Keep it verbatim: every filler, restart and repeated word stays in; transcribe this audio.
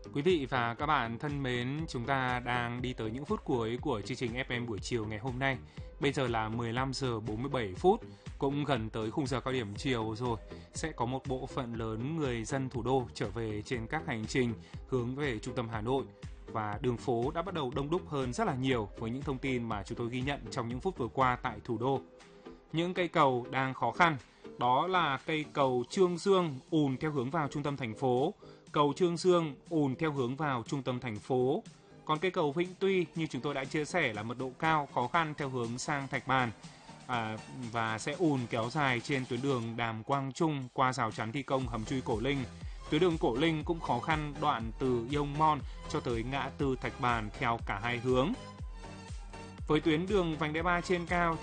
Quý vị và các bạn thân mến, chúng ta đang đi tới những phút cuối của chương trình ép em buổi chiều ngày hôm nay. Bây giờ là mười lăm giờ bốn mươi bảy phút, cũng gần tới khung giờ cao điểm chiều rồi. Sẽ có một bộ phận lớn người dân thủ đô trở về trên các hành trình hướng về trung tâm Hà Nội. Và đường phố đã bắt đầu đông đúc hơn rất là nhiều với những thông tin mà chúng tôi ghi nhận trong những phút vừa qua tại thủ đô. Những cây cầu đang khó khăn, đó là cây cầu Trương Dương ùn theo hướng vào trung tâm thành phố, cầu Trương Dương ùn theo hướng vào trung tâm thành phố. Còn cây cầu Vĩnh Tuy như chúng tôi đã chia sẻ là mật độ cao, khó khăn theo hướng sang Thạch Bàn à, và sẽ ùn kéo dài trên tuyến đường Đàm Quang Trung qua rào chắn thi công hầm chui Cổ Linh. Tuyến đường Cổ Linh cũng khó khăn đoạn từ Yông Mon cho tới ngã tư Thạch Bàn theo cả hai hướng. Với tuyến đường vành đai ba trên cao